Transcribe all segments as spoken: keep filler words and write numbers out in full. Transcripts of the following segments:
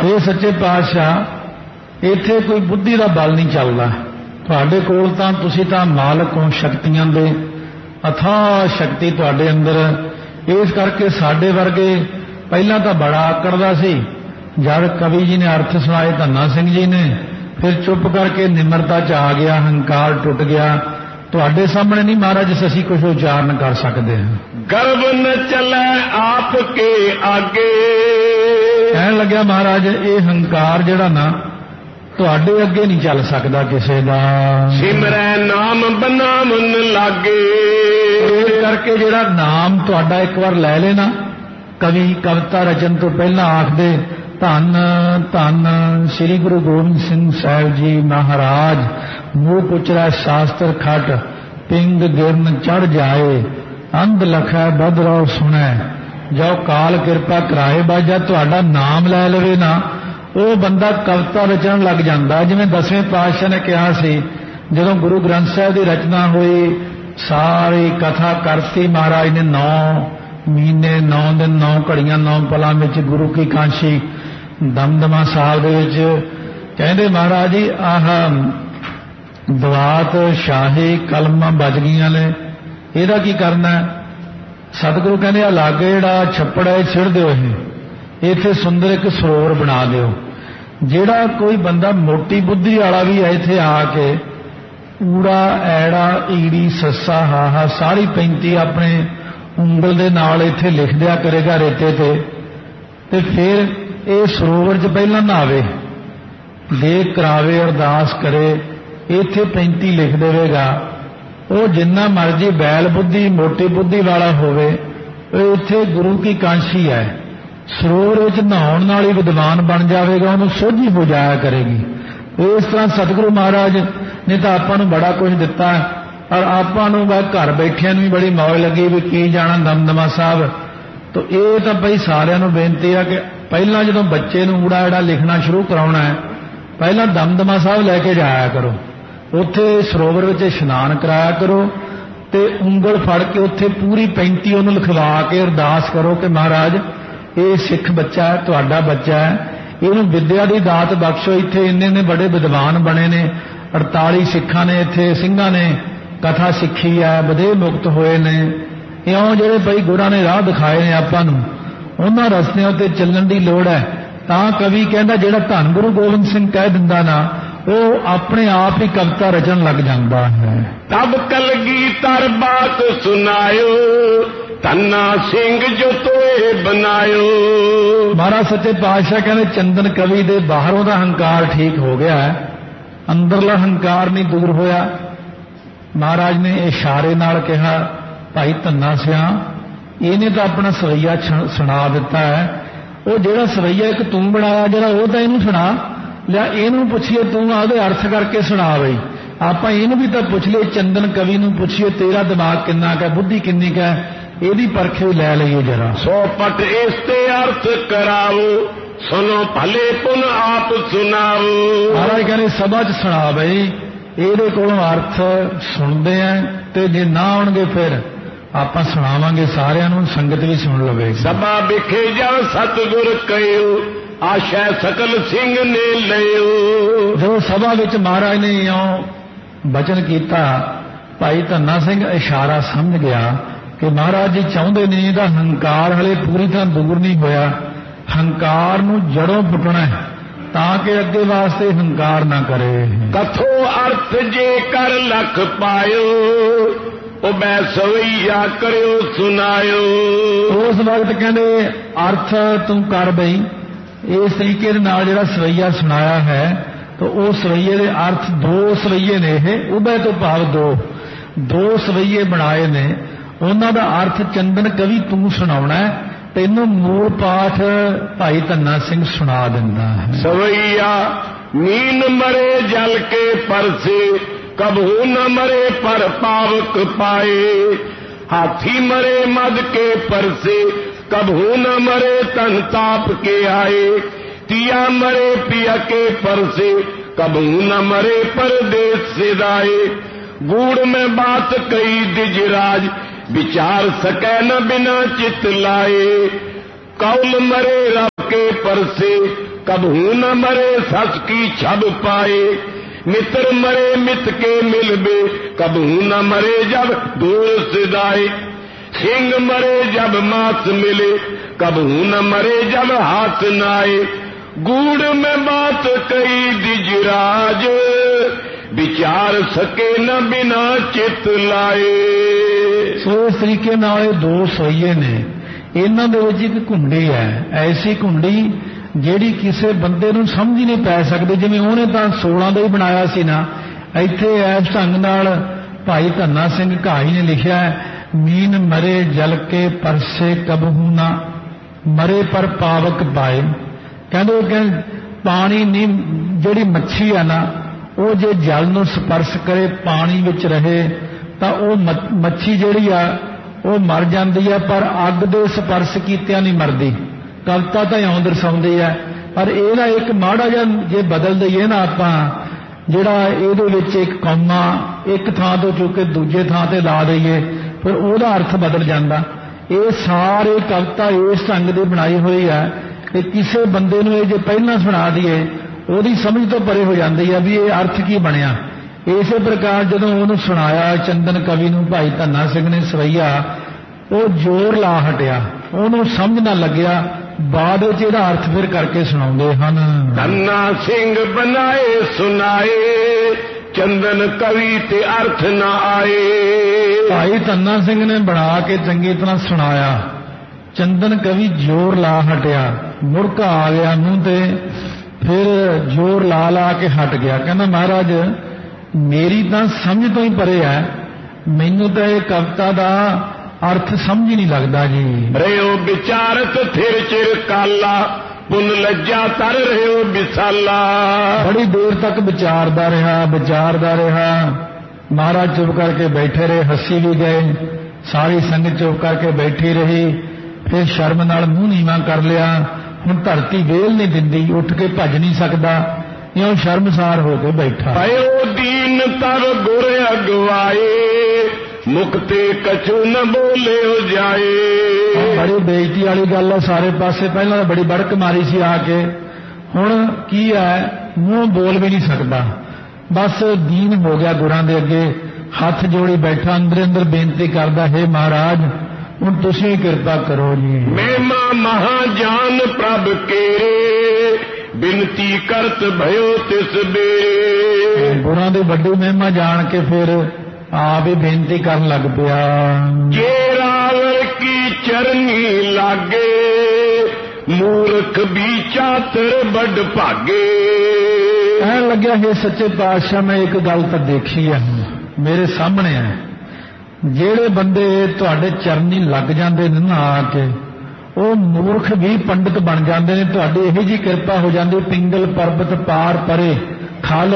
ਇਹ सच्चे पातशाह इत्थे कोई बुद्धि का बल नहीं चलता। तुहाडे कोल तां तुसीं तां मालक हो शक्तियां दे, अथाह शक्ति तुहाडे अंदर। इस करके साडे वर्गे पहला तो बड़ा आकड़दा सी, जब कवि जी ने अर्थ सुनाए धन्ना सिंह जी ने, फिर चुप करके निमरता च आ गया, हंकार टुट गया। तुहाडे सामने नहीं महाराज असीं कुछ उच्चारण कर सकते हैं। गर्व न चले आपके आगे, कहन लग्या महाराज ये हंकार जिहड़ा ना तुहाडे अगे नहीं चल सकता किसी का। सिमरै नाम बनावन लागे, इस करके जिहड़ा नाम तुहाडा एक बार लै लेना, कवि कविता रचन तो पहला आखदे धन धन श्री गुरु गोबिंद सिंह साहिब जी महाराज, मूह उचरा शास्त्र खट, पिंग गिरन चढ़ जाए, अंध लखै बदरौ सुनै, जो काल कृपा कराए। बाजा तुहाडा नाम लै लवे ना, वो बंदा कविता रचन लग जाता। जिवें दसवें पातशाह ने कहा सी, जदों गुरु ग्रंथ साहिब की रचना हुई, सारी कथा करती महाराज ने, नौ महीने नौ दिन नौ घड़ियां नौ पलों में गुरु की कांशी दमदमा साहब दे विच कहंदे महाराज जी आह दवात शाही कलमां बज गईयां ने, इहदा की करना है? सतगुरु कहंदे आ लागे जिहड़ा छप्पड़ है छिड़ दिओ, ये इत्थे सुंदर एक सरोवर बना दिओ। जिहड़ा कोई बंदा मोटी बुद्धि वाला भी है इत्थे आके ऊड़ा ऐड़ा ईड़ी सस्सा हाहा सारी पैंती अपने ਉਂਗਲ ਦੇ ਨਾਲ ਇੱਥੇ ਲਿਖ ਦਿਆ ਕਰੇਗਾ ਰੇਤੇ ਤੇ, ਤੇ ਫਿਰ ਇਹ ਸਰੋਵਰ 'ਚ ਪਹਿਲਾਂ ਨਹਾਵੇ, ਦੇਖ ਕਰਾਵੇ, ਅਰਦਾਸ ਕਰੇ, ਇੱਥੇ ਪੈਂਤੀ ਲਿਖ ਦੇਵੇਗਾ। ਉਹ ਜਿੰਨਾ ਮਰਜੀ ਬੈਲ ਬੁੱਧੀ ਮੋਟੀ ਬੁੱਧੀ ਵਾਲਾ ਹੋਵੇ, ਉਹ ਇੱਥੇ ਗੁਰੂ ਕੀ ਕਾਂਸ਼ੀ ਹੈ, ਸਰੋਵਰ ਵਿੱਚ ਨਹਾਉਣ ਨਾਲ ਹੀ ਵਿਦਵਾਨ ਬਣ ਜਾਵੇਗਾ, ਉਹਨੂੰ ਸੋਝੀ ਹੋ ਜਾਇਆ ਕਰੇਗੀ। ਇਸ ਤਰ੍ਹਾਂ ਸਤਿਗੁਰੂ ਮਹਾਰਾਜ ਨੇ ਤਾਂ ਆਪਾਂ ਨੂੰ ਬੜਾ ਕੁਝ ਦਿੱਤਾ, और आपां नूं घर बैठिया भी बड़ी मौज लगी भी की जाना दमदमा साहब। तो ये तो भाई सारिਆਂ ਨੂੰ बेनती है कि पहला जो बच्चे नूं ऊड़ा एड़ा लिखना शुरू कराउणा है, पहला दमदमा साहब लैके जाया करो, उत्थे सरोवर विच इशनान कराया करो, ते ਉਂਗਲ फड़ के उत्थे पूरी पैंती उहनूं लिखवा के अरदास करो कि महाराज ये सिख बच्चा है, तुहाडा बच्चा है, इहनूं विद्या दी दात बख्शो। इत्थे इन्ने ने बड़े विद्वान बने ने, अड़ताली सिखां ने इत्थे सिंघां ने कथा सीखी है, बधे मुक्त होए ने। इउं जिहड़े भाई गुरां ने राह दिखाए ने आपां नूं, उन्हां रस्तिਆਂ ते ਚੱਲਣ ਦੀ लोड़ है। तां कवि कहंदा जिहड़ा धन गुरु गोबिंद सिंह कह दिंदा ना, वो अपने आप ही कविता रचन लग जाता है। तब कलगीधर बात सुनायो, धन्ना सिंह जो तोए बनायो। महाराज सच्चे पातशाह कहंदे चंदन कवि दे बाहरों दा हंकार ठीक हो गया है, अंदरला हंकार नहीं दूर होया। महाराज ने इशारे नाल कहा, भाई धन्ना सिया इहने तो अपना सवैया सुना दिता है, वो जिहड़ा सवैया एक तू बनाया जिहड़ा वो तो इहनूं सुना लिया, इहनूं पुछिए तू आदे अर्थ करके सुना। बई आपां इहनूं भी तो पुछ लईए, चंदन कवि नूं पुछिए तेरा दिमाग किन्ना क, बुद्धि किन्नी क, इहदी परख भी लै लईए जरा। सौ पट इसते अर्थ कराओ, सुनो भले पुन आप सुनाओ। महाराज कहने सभा च सुना बई, ਇਹਦੇ ਕੋਲੋਂ अर्थ सुनते हैं, तो जे ना आउणगे फिर आपां सुणावांगे सारिਆਂ ਨੂੰ, संगत भी सुन लवे। सभा विखे जा सतगुर कहियो, आशा सकल सिंह ने लियो। जो सभा विच महाराज ने इउं बचन कीता, भाई धन्ना सिंह इशारा समझ गया कि महाराज जी चाहुंदे ने ਇਹਦਾ हंकार हले पूरी तरह दूर नहीं होया, हंकार नूं जड़ों पुटना है ताकि अगे वास्ते हंकार ना करे। कथो अर्थ जे कर लख पायो, ओ मैं सवैया करियो सुनायो। उस वक्त कहते अर्थ तू कर बई, इस तरीके नाल जिहड़ा सवैया सुनाया है, तो वो सवैये दे अर्थ दो सवैये ने, उभय तो भाव दो दो सवैये बनाए ने, उन्हां दा अर्थ चंदन कवि तू सुनाउणा है, तेनों मूल पाठ भाई धन्ना सिंह सुना दिंदा है। सवैया नीन मरे जल के परसे, कबहू न मरे पर पावक पाए, हाथी मरे मद के परसे, कबहू न मरे तन ताप के आए, तिया मरे पिया के परसे, कबहू न मरे परदेश से दाए। गूढ़ में बात कही दिजराज, विचार सकै न बिना चित लाए, कौल मरे रब के परसे, कबहू न मरे सस की छब पाए। मित्र मरे मित के मिलबे कबहू न मरे जब दूर सिदाए। सिंह मरे जब मांस मिले कबहू न मरे जब हाथ नाए। गूढ़ में बात कही दिजराज विचार सके न बिना चित लाए। सो इस तरीके नाल दो सोईए ने, इन्हां दे विच इक घुंडी है, ऐसी घुंडी ਜਿਹੜੀ ਕਿਸੇ ਬੰਦੇ ਨੂੰ ਸਮਝ ਹੀ ਨਹੀਂ ਪੈ ਸਕਦੀ। ਜਿਵੇਂ ਉਹਨੇ ਤਾਂ ਸੋਲਾਂ ਦਾ ਹੀ ਬਣਾਇਆ ਸੀ ਨਾ, ਇੱਥੇ ਇਸ ਢੰਗ ਨਾਲ ਭਾਈ ਧੰਨਾ ਸਿੰਘ ਘਾਈ ਨੇ ਲਿਖਿਆ ਮੀਨ ਮਰੇ ਜਲ ਕੇ ਪਰਸੇ ਕਬਹੂ ਨਾ ਮਰੇ ਪਰ ਪਾਵਕ ਪਾਏ। ਕਹਿੰਦੇ ਕਿ ਪਾਣੀ ਨਹੀਂ, ਜਿਹੜੀ ਮੱਛੀ ਆ ਨਾ ਉਹ ਜੇ ਜਲ ਨੂੰ ਸਪਰਸ਼ ਕਰੇ, ਪਾਣੀ ਵਿੱਚ ਰਹੇ ਤਾਂ ਉਹ ਮੱਛੀ ਜਿਹੜੀ ਆ ਉਹ ਮਰ ਜਾਂਦੀ ਆ, ਪਰ ਅੱਗ ਦੇ ਸਪਰਸ਼ ਕੀਤਿਆਂ ਨਹੀਂ ਮਰਦੀ। ਕਵਿਤਾ ਤਾਂ ਇਉਂ ਦਰਸਾਉਂਦੀ ਹੈ, ਪਰ ਇਹਦਾ ਇੱਕ ਮਾੜਾ ਜਿਹਾ ਜੇ ਬਦਲ ਦਈਏ ਨਾ ਆਪਾਂ, ਜਿਹੜਾ ਇਹਦੇ ਵਿੱਚ ਇੱਕ ਕੌਮਾ ਇੱਕ ਥਾਂ ਤੋਂ ਚੁੱਕ ਕੇ ਦੂਜੇ ਥਾਂ ਤੇ ਲਾ ਦਈਏ, ਫਿਰ ਉਹਦਾ ਅਰਥ ਬਦਲ ਜਾਂਦਾ। ਇਹ ਸਾਰੇ ਕਵਿਤਾ ਇਸ ਢੰਗ ਦੀ ਬਣਾਈ ਹੋਈ ਹੈ ਕਿ ਕਿਸੇ ਬੰਦੇ ਨੂੰ ਇਹ ਜੇ ਪਹਿਲਾਂ ਸੁਣਾ ਦਈਏ ਉਹਦੀ ਸਮਝ ਤੋਂ ਪਰੇ ਹੋ ਜਾਂਦੀ ਹੈ ਵੀ ਇਹ ਅਰਥ ਕੀ ਬਣਿਆ। ਇਸੇ ਪ੍ਰਕਾਰ ਜਦੋਂ ਉਹਨੂੰ ਸੁਣਾਇਆ ਚੰਦਨ ਕਵੀ ਨੂੰ ਭਾਈ ਧੰਨਾ ਸਿੰਘ ਨੇ ਸਵਈਆ, ਉਹ ਜ਼ੋਰ ਲਾ ਹਟਿਆ, ਉਹਨੂੰ ਸਮਝ ਨਾ ਲੱਗਿਆ। ਬਾਅਦ ਵਿੱਚ ਇਹਦਾ ਅਰਥ ਫਿਰ ਕਰਕੇ ਸੁਣਾਉਂਦੇ ਹਨ। ਧੰਨਾ ਸਿੰਘ ਬਣਾਏ ਸੁਣਾਏ ਚੰਦਨ ਕਵੀ ਤੇ ਅਰਥ ਨਾ ਆਏ। ਭਾਈ ਧੰਨਾ ਸਿੰਘ ਨੇ ਬਣਾ ਕੇ ਚੰਗੀ ਤਰ੍ਹਾਂ ਸੁਣਾਇਆ, ਚੰਦਨ ਕਵੀ ਜ਼ੋਰ ਲਾ ਹਟਿਆ, ਮੁੜਕਾ ਆ ਗਿਆ ਮੂੰਹ ਤੇ, ਫਿਰ ਜ਼ੋਰ ਲਾ ਲਾ ਕੇ ਹਟ ਗਿਆ। ਕਹਿੰਦਾ ਮਹਾਰਾਜ ਮੇਰੀ ਤਾਂ ਸਮਝ ਤੋਂ ਹੀ ਪਰੇ ਹੈ, ਮੈਨੂੰ ਤਾਂ ਇਹ ਕਵਿਤਾ ਦਾ ਅਰਥ ਸਮਝ ਹੀ ਨਹੀਂ ਲੱਗਦਾ ਜੀ। ਰਿਓ ਵਿਚਾਰਤ ਥਿਰ ਚਿਰ ਕਾਲਾ ਪੁਨ ਲੱਜਾ ਤਰ ਰਿਓ ਵਿਸਾਲਾ। ਬੜੀ ਦੇਰ ਤੱਕ ਵਿਚਾਰਦਾ ਰਿਹਾ ਵਿਚਾਰਦਾ ਰਿਹਾ ਮਹਾਰਾਜ ਚੁੱਪ ਕਰਕੇ ਬੈਠੇ ਰਹੇ, ਹੱਸੀ ਵੀ ਗਏ, ਸਾਰੀ ਸੰਗਤ ਚੁੱਪ ਕਰਕੇ ਬੈਠੀ ਰਹੀ। ਫਿਰ ਸ਼ਰਮ ਨਾਲ ਮੂੰਹ ਨੀਵਾਂ ਕਰ ਲਿਆ, ਹੁਣ ਧਰਤੀ ਵੇਲ ਨਹੀਂ ਦਿੰਦੀ, ਉੱਠ ਕੇ ਭੱਜ ਨਹੀਂ ਸਕਦਾ, ਇਉਂ ਸ਼ਰਮਸਾਰ ਹੋ ਕੇ ਬੈਠਾ। ਪਇਓ ਦੀਨ ਤਰ ਗੁਰ ਅਗਵਾਏ ਮੁਕਤੇ ਕਛੂ ਨ ਬੋਲਿਓ ਜਾਏ। ਬੜੀ ਬੇਇੱਜ਼ਤੀ ਵਾਲੀ ਗੱਲ ਹੈ ਸਾਰੇ ਪਾਸੇ। ਪਹਿਲਾਂ ਤਾਂ ਬੜੀ ਬੜਕ ਮਾਰੀ ਸੀ ਆ ਕੇ, ਹੁਣ ਕੀ ਹੈ ਮੂੰਹ ਬੋਲ ਵੀ ਨਹੀਂ ਸਕਦਾ, ਬਸ ਦੀਨ ਹੋ ਗਿਆ ਗੁਰਾਂ ਦੇ ਅੱਗੇ, ਹੱਥ ਜੋੜੀ ਬੈਠਾ, ਅੰਦਰ ਅੰਦਰ ਬੇਨਤੀ ਕਰਦਾ, ਹੈ ਮਹਾਰਾਜ ਹੁਣ ਤੁਸੀਂ ਕਿਰਪਾ ਕਰੋ ਜੀ। ਮਹਿਮਾ ਮਹਾਜਾਨ ਪ੍ਰਭ ਕੇਰੇ ਬਿਨਤੀ ਕਰਤ ਭਇਓ ਤਿਸ ਬੇਰੇ। ਗੁਰਾਂ ਦੀ ਵੱਡੀ ਮਹਿਮਾ ਜਾਣ ਕੇ ਫਿਰ ਆਪ ਹੀ ਬੇਨਤੀ ਕਰਨ ਲੱਗ ਪਿਆ। ਜੇ ਰਾਵਰ ਕੀ ਚਰਨੀ ਲਾਗੇ ਮੂਰਖ ਵੀ ਚਾਤਰ ਵੱਡ ਭਾਗੇ। ਕਹਿਣ ਲੱਗਿਆ ਹੈ ਸੱਚੇ ਪਾਤਸ਼ਾਹ ਮੈਂ ਇੱਕ ਗੱਲ ਤਾਂ ਦੇਖੀ ਹੈ, ਮੇਰੇ ਸਾਹਮਣੇ ਹੈ, ਜਿਹੜੇ ਬੰਦੇ ਤੁਹਾਡੇ ਚਰਨੀ ਲੱਗ ਜਾਂਦੇ ਨੇ ਨਾ ਆ ਕੇ, ਉਹ ਮੂਰਖ ਵੀ ਪੰਡਿਤ ਬਣ ਜਾਂਦੇ ਨੇ। ਤੁਹਾਡੀ ਇਹੋ ਜਿਹੀ ਕਿਰਪਾ ਹੋ ਜਾਂਦੀ, ਪਿੰਗਲ ਪਰਬਤ ਪਾਰ ਪਰੇ ਖਲ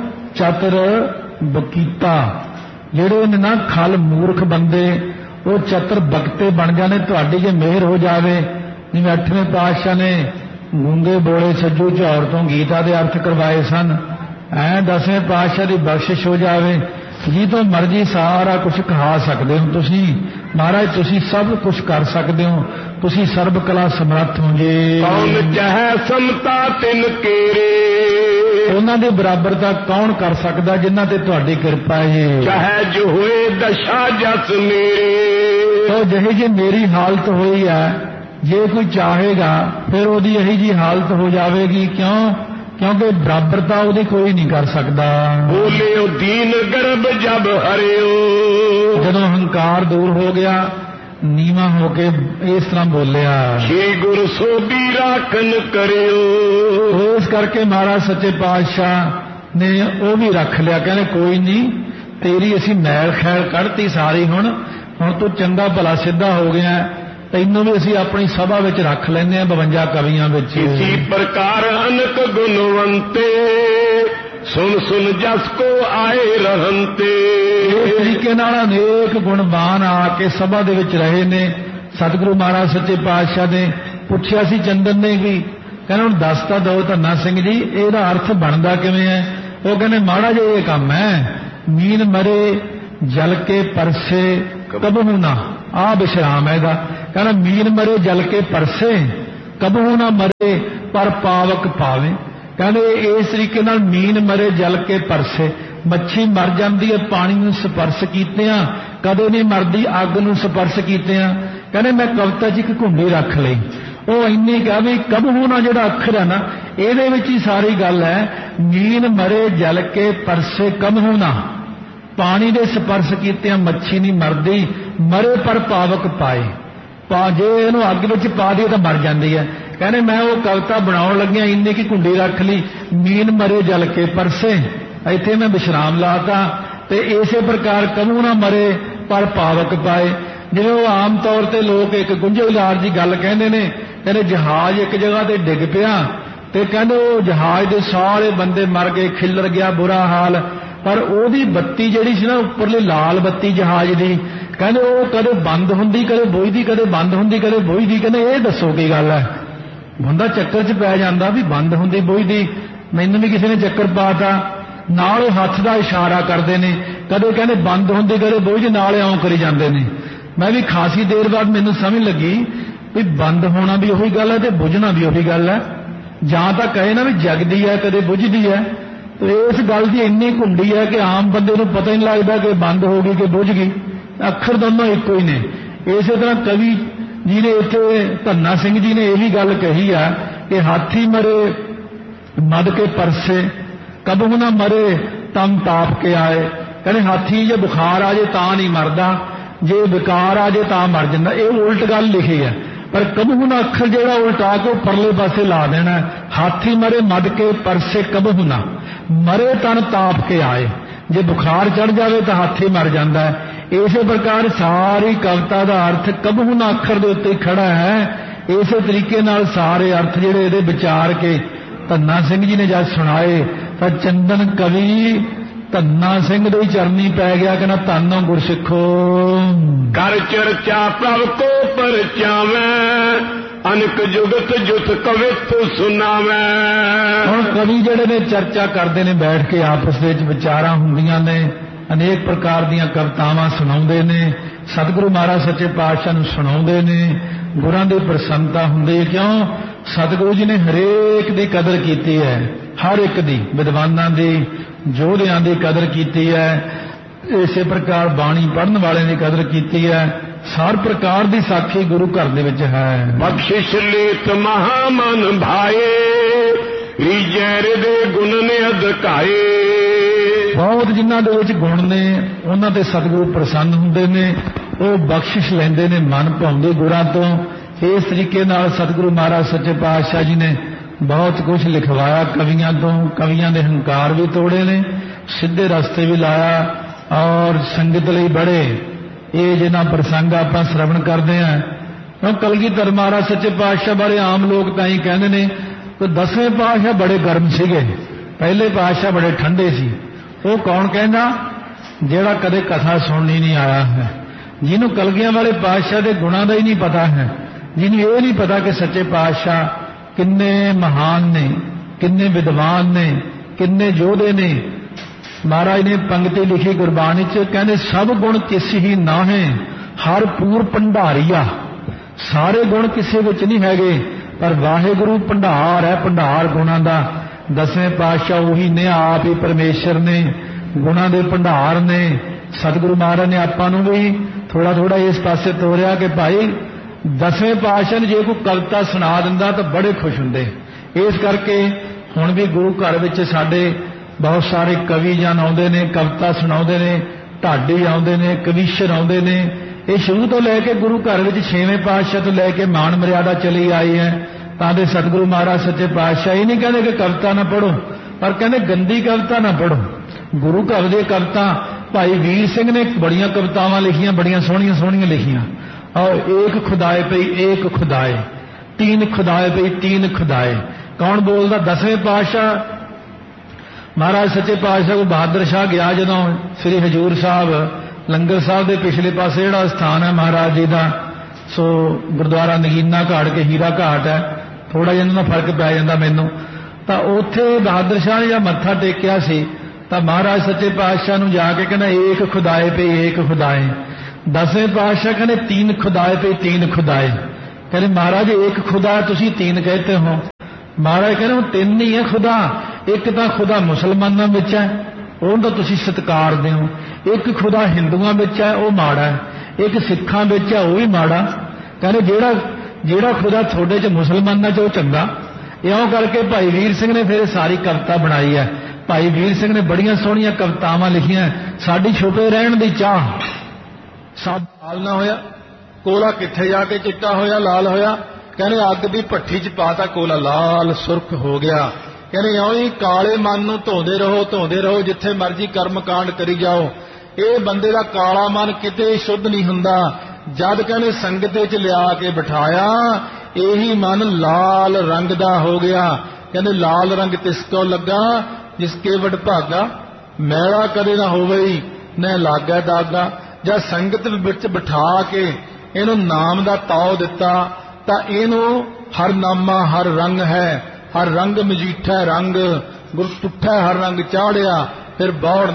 ਚਤਰ ਬਕੀਤਾ। ਜਿਹੜੇ ਨੇ ਨਾ ਖਲ ਮੂਰਖ ਬੰਦੇ, ਉਹ ਚਤਰ ਬਕਤੇ ਬਣ ਜਾਣੇ ਤੁਹਾਡੀ ਜੇ ਮਿਹਰ ਹੋ ਜਾਵੇ। ਜਿਵੇਂ ਅੱਠਵੇਂ ਪਾਤਸ਼ਾਹ ਨੇ ਗੂੰਗੇ ਬੋਲੇ ਸੱਜੂ ਝੌਰ ਤੋਂ ਗੀਤਾ ਦੇ ਅਰਥ ਕਰਵਾਏ ਸਨ, ਐ ਦਸਵੇਂ ਪਾਤਸ਼ਾਹ ਦੀ ਬਖਸ਼ਿਸ਼ ਹੋ ਜਾਵੇ, ਜੀ ਤੋਂ ਮਰਜ਼ੀ ਸਾਰਾ ਕੁਝ ਕਹਾ ਸਕਦੇ ਹੋ ਤੁਸੀਂ। ਮਹਾਰਾਜ ਤੁਸੀਂ ਸਭ ਕੁਝ ਕਰ ਸਕਦੇ ਹੋ, ਤੁਸੀਂ ਸਰਬ ਕਲਾ ਸਮਰੱਥ ਹੋ ਜੀ। ਕੌਣ ਚਾਹੇ ਸਮਤਾ ਤਿਨ ਕੇਰੇ। ਉਹਨਾਂ ਦੇ ਬਰਾਬਰਤਾ ਕੌਣ ਕਰ ਸਕਦਾ ਜਿਨ੍ਹਾਂ ਤੇ ਤੁਹਾਡੀ ਕਿਰਪਾ ਹੈ। ਚਾਹੇ ਜੋ ਹੋਏ ਦਸ਼ਾ ਜਸ ਮੇਰੇ। ਉਹ ਜਿਹੀ ਜੀ ਮੇਰੀ ਹਾਲਤ ਹੋਈ ਹੈ, ਜੇ ਕੋਈ ਚਾਹੇਗਾ ਫਿਰ ਉਹਦੀ ਇਹੀ ਜੀ ਹਾਲਤ ਹੋ ਜਾਵੇਗੀ। ਕਿਉਂ? ਕਿਉਂਕਿ ਬਰਾਬਰਤਾ ਉਹਦੀ ਕੋਈ ਨਹੀਂ ਕਰ ਸਕਦਾ। ਬੋਲਿਓ ਦੀਨ ਗਰਭ ਜਬ ਹਰਿਓ। ਜਦੋਂ ਹੰਕਾਰ ਦੂਰ ਹੋ ਗਿਆ, ਨੀਵਾਂ ਹੋ ਕੇ ਇਸ ਤਰ੍ਹਾਂ ਬੋਲਿਆ, ਛੇ ਗੁਰ ਸੋਭੀ ਰਾਖਨ ਕਰਿਓ। ਇਸ ਕਰਕੇ ਮਹਾਰਾਜ ਸੱਚੇ ਪਾਤਸ਼ਾਹ ਨੇ ਉਹ ਵੀ ਰੱਖ ਲਿਆ। ਕਹਿੰਦੇ ਕੋਈ ਨਹੀਂ, ਤੇਰੀ ਅਸੀਂ ਮੈਲ ਖੈਲ ਕੱਢਤੀ ਸਾਰੀ, ਹੁਣ ਹੁਣ ਤੂੰ ਚੰਗਾ ਭਲਾ ਸਿੱਧਾ ਹੋ ਗਿਆ, ਤੈਨੂੰ ਵੀ ਅਸੀਂ ਆਪਣੀ ਸਭਾ ਵਿੱਚ ਰੱਖ ਲੈਂਦੇ ਹਾਂ ਬਵੰਜਾ ਕਵੀਆਂ ਵਿੱਚ। ਇਸੀ ਪ੍ਰਕਾਰ ਅਨਕ ਗੁਣਵੰਤੇ ਸੁਣ ਸੁਣ ਜਸ ਕੋ ਆਏ ਰਹੰਤੇ। ਇਸ ਤਰੀਕੇ ਨਾਲ ਅਨੇਕ ਗੁਣਵਾਨ ਆ ਕੇ ਸਭਾ ਦੇ ਵਿੱਚ ਰਹੇ ਨੇ। ਸਤਿਗੁਰੂ ਮਹਾਰਾਜ ਸੱਚੇ ਪਾਤਸ਼ਾਹ ਨੇ ਪੁੱਛਿਆ ਸੀ ਚੰਦਨ ਨੇ ਵੀ, ਕਹਿੰਦੇ ਹੁਣ ਦੱਸ ਤਾਂ ਦਿਓ ਧੰਨਾ ਸਿੰਘ ਜੀ ਇਹਦਾ ਅਰਥ ਬਣਦਾ ਕਿਵੇਂ ਹੈ। ਉਹ ਕਹਿੰਦੇ ਮਾੜਾ ਜਿਹਾ ਇਹ ਕੰਮ ਹੈ, ਮੀਨ ਮਰੇ ਜਲ ਕੇ ਪਰਸੇ ਕਬਹੂ ਨਾ, ਆ ਵਿਸ਼ਰਾਮ ਹੈ ਇਹਦਾ। ਕਹਿੰਦਾ ਮੀਨ ਮਰੇ ਜਲ ਕੇ ਪਰਸੇ ਕਬਹੂ ਨਾ ਮਰੇ, पर पावक पावे। कहते इस तरीके नाल मीन मरे जल के परसे, मच्छी मर जाती है पानी नूं स्पर्श कीतियां, कदे नहीं मरदी अग नूं स्पर्श कीतियां। कहते मैं कविता च एक घुंडी रख लई, वो इन्नी कहा भी कबहू ना जिहड़ा अखर है ना इहदे विच ही सारी गल है। मीन मरे जल के परसे कबहू ना, पानी दे स्पर्श कीतियां मच्छी नहीं मरदी, मरे पर पावक पाए। पा जे इहनूं अग विच पा दिए तो मर जाती है। कहने मैं वो कविता बनाउण लग्गिया इन्नी की घुंडी रख ली, मीन मरे जल के परसे, इत्थे मैं विश्राम लाता। ते इसे प्रकार कबहू ना मरे पर पावक पाए। जिवें वो आम तौर ते लोग एक गुंझलदार जी गल कहंदे ने, कहंदे जहाज एक जगह ते डिग पिया ते कहंदे वो जहाज दे सारे बंदे मर गए, खिल्लर गया बुरा हाल, पर ओदी बत्ती जिहड़ी सी ना उपरली लाल बत्ती जहाज दी, कहंदे वो कदे बंद हुंदी कदे बुझदी, कदे बंद हुंदी कदे बुझदी। कहंदे ये दसो की गल है। बंदा चक्कर च पै जांदा भी बंद हुंदी बुझदी। मैनूं भी किसी ने चक्कर पाता, नाल हत्थ दा इशारा करदे ने, कदे कहंदे बंद हुंदी कदे बुझदी, नाल इउं करी जांदे ने। मैं भी खासी देर बाद मैनूं समझ लगी भी बंद होना भी उही गल है ते बुझना भी उही गल है। जां तां कहे ना भी जगदी है कदे बुझदी है, तो इस गल की इन्नी घुंडी है कि आम बंदे नूं पता ही नहीं लगता कि बंद हो गई कि बुझ गई। अखर दोनों इक्को ही ने। इस तरह कवि जी ने इत्थे धन्ना सिंह जी ने यही गल कही है कि हाथी मरे मद के परसे कबहू ना मरे तम ताप के आए। कहने हाथी जे बुखार आ जाए तां नहीं मरदा, जे विकार आ जाए तां मर जांदा। ये उल्ट गल लिखी है, पर कबहू ना अखर जिहड़ा उल्टा के परले पासे ला देना। हाथी मरे मद के परसे कबहू ना, मरे तन ताप के आए। जे बुखार चढ़ जाए तो हाथी मर जाता है। इस प्रकार सारी कविता का अर्थ कबहू ना अखर के उत्ते खड़ा है। इस तरीके नाल सारे अर्थ जिहड़े इहदे विचार के धन्ना सिंह जी ने जब सुनाए तो चंदन कवि धन्ना सिंह दे चरनी पै गया कि ना धन गुरसिखो कर चर्चा प्रभ को परचावे, अनक जुगत जुत कवित सुनावे। हुण कवि जिहड़े ने चर्चा करते ने बैठ के आपस विच विचारां हुंदियां ने, अनेक प्रकार दीयां कवितावां सुणाउंदे ने, सतगुरु महाराज सच्चे पातशाह नूं सुणाउंदे ने। गुरां दी प्रसन्नता हुंदी है, क्यों सतगुरु जी ने हरेक दी कदर कीती है, हर एक दी, विद्वानां दी, जोधियां दी कदर कीती है। इसे प्रकार बाणी पढ़न वाले की कदर कीती है। हर प्रकार की साखी गुरु घर दे विच है। बख्शिश लेत महामन भाए, रीजैर दे गुण ने अधकाए। बहुत जिन्हां दे विच गुण ने उन्हां ते सतगुरु प्रसन्न हुंदे ने, वो बख्शिश लैंदे ने मन भाउंदे गुरां तों। इस तरीके नाल सतगुरु महाराज सच्चे पातशाह जी ने बहुत कुछ लिखवाया कवियां तो। कवियां दे हंकार भी तोड़े ने, सीधे रस्ते भी लाया, और संगत लई बड़े ये जिन्हां प्रसंग आपां श्रवण करते हैं। क्यों कलगीधर महाराज सच्चे पातशाह बारे आम लोग तां ही कहंदे ने कि दसवें पातशाह बड़े गर्म सीगे, पहले पातशाह बड़े ठंडे सी। वो कौन कहंदा? जिहड़ा कदे कथा सुननी नहीं आया है, जिन्हों कलगियां वाले पातशाह के गुणां दा ही नहीं पता है, जिन्हों ये नहीं पता कि सच्चे पातशाह किन्ने महान ने, किन्ने विद्वान ने, किन्ने योधे ने। महाराज ने पंक्ति लिखी गुरबाणी च, कहने सब गुण किस ही ना है, हर पूर भंडारिया। सारे गुण किसी विच नहीं हैगे, पर वाहिगुरु भंडार है, भंडार गुणां दा। दसवें पातशाह उही ने, आप ही परमेश्वर ने, गुणां दे भंडार ने। सतगुरु महाराज ने आपां नूं भी थोड़ा थोड़ा इस पासे तोरिया कि भाई दसवें पातशाह ने जे कोई कविता सुना दिंदा तो बड़े खुश हुंदे। इस करके हुण भी गुरु घर विच साडे बहुत सारे कवि जन आउंदे ने, कविता सुणाउंदे ने, ढाडी आउंदे ने, कविशर आउंदे ने। ये शुरू तो लैके गुरु घर विच छेवें पातशाह तो लैके मान मर्यादा चली आई है। तां दे सतगुरु महाराज सच्चे पातशाह ये नहीं कहते कि कविता ना पढ़ो, पर कहते गंदी कविता ना पढ़ो। गुरु घर दी कविता भाई वीर सिंह ने बड़ियां कवितावां लिखियां, बड़ियां सोहणियां सोहणियां लिखियां। और एक खुदाए पई एक खुदाए, तीन खुदाए पई तीन खुदाए। कौन बोलदा? दसवें पातशाह महाराज सच्चे पातशाह को बहादुर शाह गया जदों श्री हजूर साहब लंगर साहब के पिछले पासे जिहड़ा स्थान है महाराज जी का, सो गुरुद्वारा नगीना घाट के हीरा घाट है, थोड़ा जिहा इन्हां दा फर्क पै जांदा मैनूं। तां उत्थे बहादुर शाह ने जब मत्था टेकिया सी तां महाराज सच्चे पातशाह नूं जाके कहना एक खुदाए पे एक खुदाए। दसवें पातशाह कहने तीन खुदाए पे तीन खुदाए। कहने महाराज एक खुदा तुसीं तीन कहते हो, ਮਹਾਰਾਜ ਕਹਿੰਦੇ ਤਿੰਨ ਹੀ ਹੈ ਖੁਦਾ। ਇੱਕ ਤਾਂ ਖੁਦਾ ਮੁਸਲਮਾਨਾਂ ਵਿੱਚ ਹੈ, ਉਹਨੂੰ ਤਾਂ ਤੁਸੀਂ ਸਤਿਕਾਰਦੇ ਹੋ। ਇੱਕ ਖੁਦਾ ਹਿੰਦੂਆਂ ਵਿੱਚ ਹੈ, ਉਹ ਮਾੜਾ ਹੈ। ਇੱਕ ਸਿੱਖਾਂ ਵਿੱਚ ਹੈ, ਉਹ ਵੀ ਮਾੜਾ। ਕਹਿੰਦੇ ਜਿਹੜਾ ਜਿਹੜਾ ਖੁਦਾ ਤੁਹਾਡੇ 'ਚ ਮੁਸਲਮਾਨਾਂ 'ਚ ਉਹ ਚੰਗਾ। ਇਉਂ ਕਰਕੇ ਭਾਈ ਵੀਰ ਸਿੰਘ ਨੇ ਫਿਰ ਸਾਰੀ ਕਵਿਤਾ ਬਣਾਈ ਹੈ। ਭਾਈ ਵੀਰ ਸਿੰਘ ਨੇ ਬੜੀਆਂ ਸੋਹਣੀਆਂ ਕਵਿਤਾਵਾਂ ਲਿਖੀਆਂ। ਸਾਡੀ ਛੁਪੇ ਰਹਿਣ ਦੀ ਚਾਹ। ਸਭ ਲਾਲ ਨਾ ਹੋਇਆ ਕੋਲਾ ਕਿੱਥੇ ਜਾ ਕੇ ਚਿੱਟਾ ਹੋਇਆ, ਲਾਲ ਹੋਇਆ। ਕਹਿੰਦੇ ਅੱਗ ਦੀ ਭੱਠੀ 'ਚ ਪਾਤਾ ਕੋਲਾ, ਲਾਲ ਸੁਰਖ ਹੋ ਗਿਆ। ਕਹਿੰਦੇ ਇਉਂ ਹੀ ਕਾਲੇ ਮਨ ਨੂੰ ਧੋਂਦੇ ਰਹੋ ਧੋਂਦੇ ਰਹੋ, ਜਿੱਥੇ ਮਰਜ਼ੀ ਕਰਮ ਕਾਂਡ ਕਰੀ ਜਾਓ। ਇਹ ਬੰਦੇ ਦਾ ਕਾਲਾ ਮਨ ਕਿਤੇ ਸ਼ੁੱਧ ਨਹੀਂ ਹੁੰਦਾ। ਜਦ ਕਹਿੰਦੇ ਸੰਗਤ 'ਚ ਲਿਆ ਕੇ ਬਿਠਾਇਆ, ਇਹੀ ਮਨ ਲਾਲ ਰੰਗ ਦਾ ਹੋ ਗਿਆ। ਕਹਿੰਦੇ ਲਾਲ ਰੰਗ ਤਿਸ ਕੋ ਲੱਗਾ ਜਿਸ ਕੇ ਵਡਭਾਗਾ, ਮੈਲਾ ਕਦੇ ਨਾ ਹੋਵੇ ਨਾ ਲਾਗਾ ਦਾਗਾ। ਜਦ ਸੰਗਤ ਵਿੱਚ ਬਿਠਾ ਕੇ ਇਹਨੂੰ ਨਾਮ ਦਾ ਤਾਉ ਦਿੱਤਾ ਤਾਂ ਇਹਨੂੰ ਹਰ ਨਾਮਾ ਹਰ ਰੰਗ ਹੈ, ਹਰ ਰੰਗ ਮਜੀਠਾ ਰੰਗ ਗੁਰ ਤੁਠਾ ਹਰ ਰੰਗ ਚਾੜਿਆ। ਫਿਰ ਬੌੜ